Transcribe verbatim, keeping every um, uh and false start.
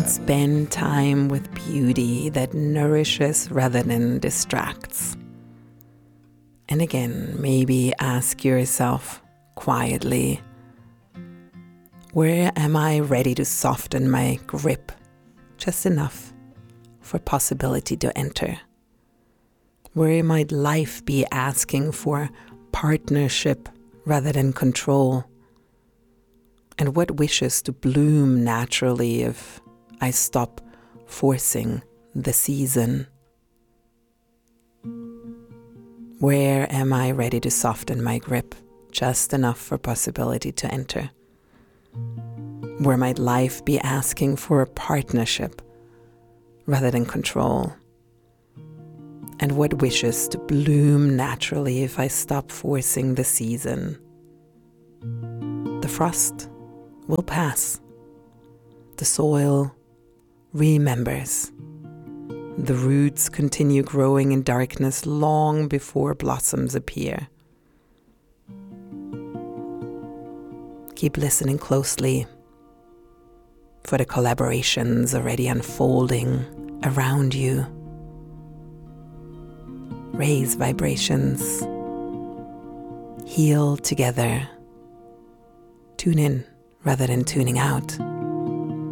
and spend time with beauty that nourishes rather than distracts. And again, maybe ask yourself quietly, where am I ready to soften my grip just enough for possibility to enter? Where might life be asking for partnership rather than control? And what wishes to bloom naturally if I stop forcing the season? Where am I ready to soften my grip just enough for possibility to enter? Where might life be asking for a partnership rather than control? And what wishes to bloom naturally if I stop forcing the season? The frost will pass. The soil remembers. The roots continue growing in darkness long before blossoms appear. Keep listening closely for the collaborations already unfolding around you. Raise vibrations. Heal together. Tune in rather than tuning out.